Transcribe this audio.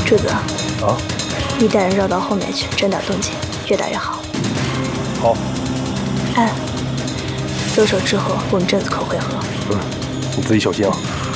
柱子。 啊。 你带人绕到后面去，专打动静，越打越好。 好。 走手之后，我们镇子口会合。 你自己小心啊。